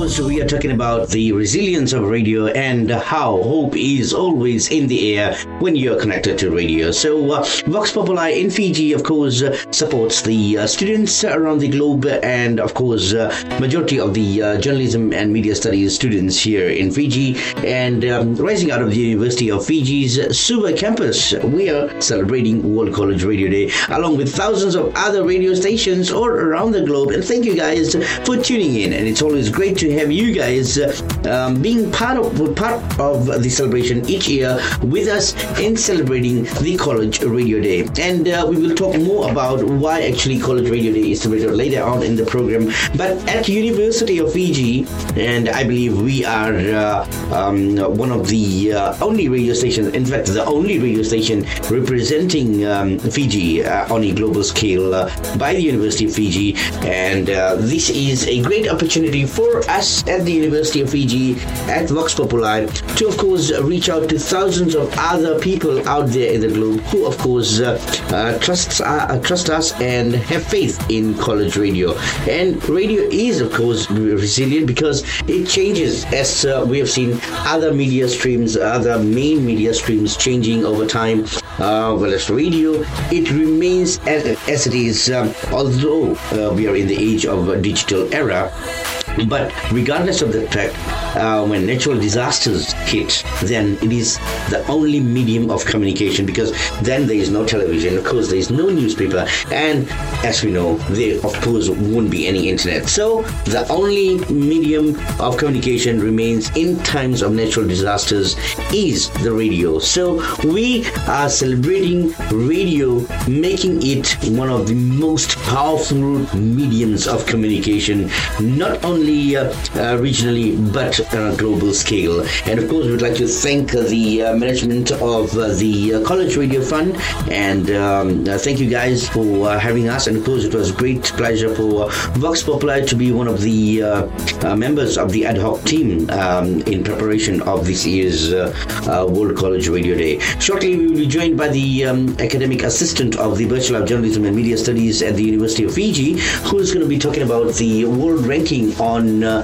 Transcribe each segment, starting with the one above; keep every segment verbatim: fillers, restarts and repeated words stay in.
course, we are talking about the resilience of radio and how hope is always in the air when you're connected to radio. So, uh, Vox Populi in Fiji, of course, uh, supports the uh, students around the globe, and of course, uh, majority of the uh, journalism and media studies students here in Fiji. And um, rising out of the University of Fiji's Suva campus, we are celebrating World College Radio Day along with thousands of other radio stations all around the globe. And thank you guys for tuning in. And it's always great to have you guys uh, um, being part of part of the celebration each year with us in celebrating the College Radio Day. And uh, we will talk more about why actually College Radio Day is celebrated later on in the program. But at University of Fiji, and I believe we are uh, um, one of the uh, only radio stations, in fact, the only radio station representing um, Fiji uh, on a global scale uh, by the University of Fiji. And uh, this is a great opportunity for us at the University of Fiji at Vox Populi to, of course, reach out to thousands of other people out there in the globe who, of course, uh, uh, trust, uh, trust us and have faith in college radio. And radio is, of course, resilient because it changes, as uh, we have seen other media streams, other main media streams changing over time. Uh, well, as radio, it remains as, as it is, um, although uh, we are in the age of a digital era. But regardless of the fact, uh, when natural disasters hit, then it is the only medium of communication, because then there is no television, of course there is no newspaper, and as we know, there of course won't be any internet. So the only medium of communication remains in times of natural disasters is the radio. So we are celebrating radio, making it one of the most powerful mediums of communication, not only Uh, uh, regionally but on a global scale. And of course, we'd like to thank uh, the uh, management of uh, the uh, College Radio Fund, and um, uh, thank you guys for uh, having us. And of course, it was a great pleasure for uh, Vox Populi to be one of the uh, uh, members of the ad hoc team um, in preparation of this year's uh, uh, World College Radio Day. Shortly, we will be joined by the um, academic assistant of the Bachelor of Journalism and Media Studies at the University of Fiji, who is going to be talking about the world ranking on on uh,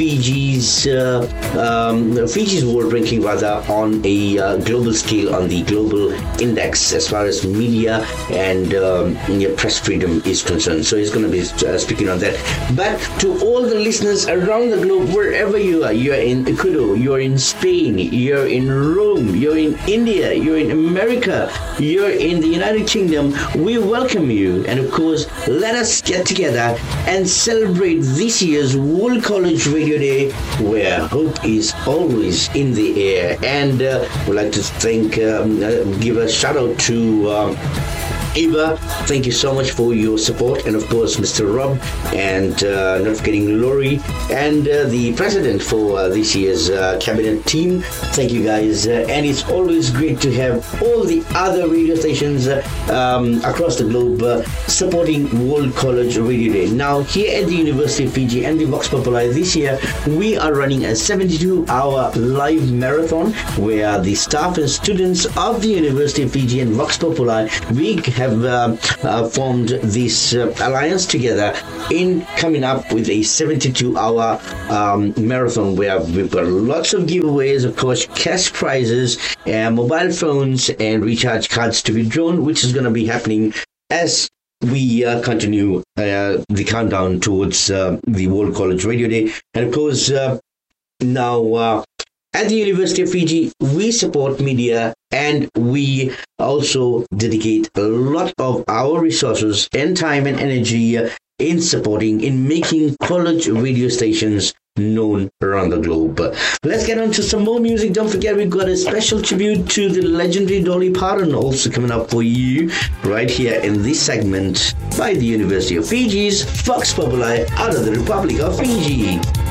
Fiji's uh, um, Fiji's world ranking rather on a uh, global scale, on the global index as far as media and um, press freedom is concerned. So he's going to be uh, speaking on that. But to all the listeners around the globe, wherever you are, you're in Ecuador, you're in Spain, you're in Rome, you're in India, you're in America, you're in the United Kingdom, we welcome you. And of course, let us get together and celebrate this year's World College Radio Day, where hope is always in the air. And uh, we'd like to thank, um, uh, give a shout out to um, Eva, thank you so much for your support, and of course Mister Rob, and uh, not forgetting Lori, and uh, the president for uh, this year's uh, cabinet team. Thank you guys, uh, and it's always great to have all the other radio stations uh, um, across the globe uh, supporting World College Radio Day. Now, here at the University of Fiji and the Vox Populi this year, we are running a seventy-two hour live marathon where the staff and students of the University of Fiji and Vox Populi, we have have uh, uh, formed this uh, alliance together in coming up with a seventy-two hour um, marathon where we've got lots of giveaways, of course, cash prizes, uh, mobile phones, and recharge cards to be drawn, which is going to be happening as we uh, continue uh, the countdown towards uh, the World College Radio Day. And of course, uh, now uh, at the University of Fiji, we support media, and we also dedicate a lot of our resources and time and energy in supporting, in making college radio stations known around the globe. Let's get on to some more music. Don't forget, we've got a special tribute to the legendary Dolly Parton also coming up for you right here in this segment by the University of Fiji's Vox Populi out of the Republic of Fiji.